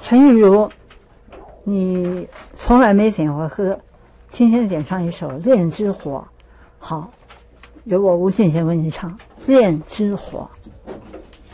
陈玉如，你从来没点过歌，今天点唱一首《恋之火》。好，由我吴俊贤为你唱《恋之火》。